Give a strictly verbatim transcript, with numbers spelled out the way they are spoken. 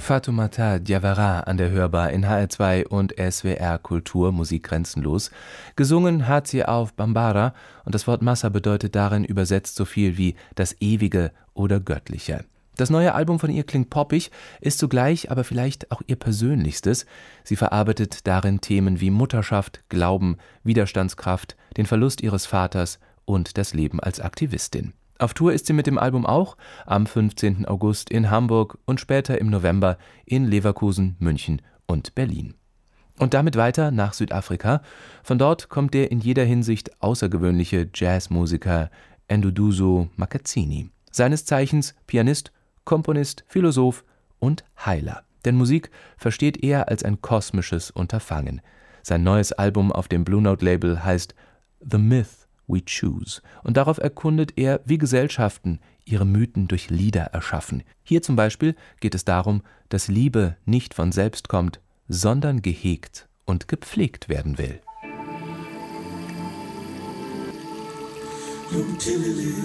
Fatoumata Diawara an der Hörbar in H R zwei und S W R Kultur Musik grenzenlos. Gesungen hat sie auf Bambara und das Wort Massa bedeutet darin übersetzt so viel wie das Ewige oder Göttliche. Das neue Album von ihr klingt poppig, ist zugleich aber vielleicht auch ihr persönlichstes. Sie verarbeitet darin Themen wie Mutterschaft, Glauben, Widerstandskraft, den Verlust ihres Vaters und das Leben als Aktivistin. Auf Tour ist sie mit dem Album auch, am fünfzehnten August in Hamburg und später im November in Leverkusen, München und Berlin. Und damit weiter nach Südafrika. Von dort kommt der in jeder Hinsicht außergewöhnliche Jazzmusiker Nduduzo Makhatsini. Seines Zeichens Pianist, Komponist, Philosoph und Heiler. Denn Musik versteht er als ein kosmisches Unterfangen. Sein neues Album auf dem Blue Note Label heißt The Myth We Choose. Und darauf erkundet er, wie Gesellschaften ihre Mythen durch Lieder erschaffen. Hier zum Beispiel geht es darum, dass Liebe nicht von selbst kommt, sondern gehegt und gepflegt werden will.